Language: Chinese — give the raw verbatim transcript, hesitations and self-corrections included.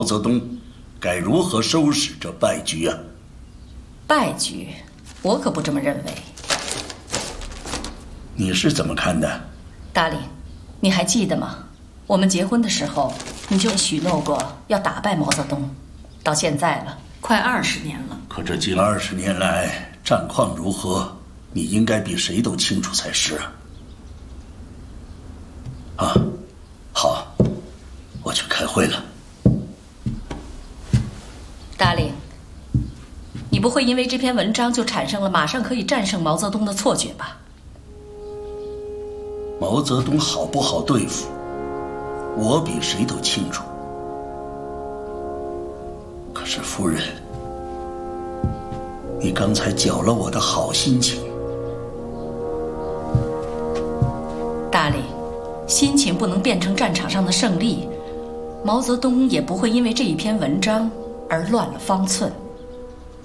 毛泽东该如何收拾这败局啊？ 败局，我可不这么认为。 你是怎么看的？ 大林，你还记得吗？我们结婚的时候，你就许诺过要打败毛泽东，到现在了，快二十年了。 可这近二十年来战况如何，你应该比谁都清楚才是啊。啊，好，我去开会了。 大林，你不会因为这篇文章就产生了马上可以战胜毛泽东的错觉吧？ 毛泽东好不好对付，我比谁都清楚。可是夫人，你刚才搅了我的好心情。 大林，心情不能变成战场上的胜利，毛泽东也不会因为这一篇文章而乱了方寸。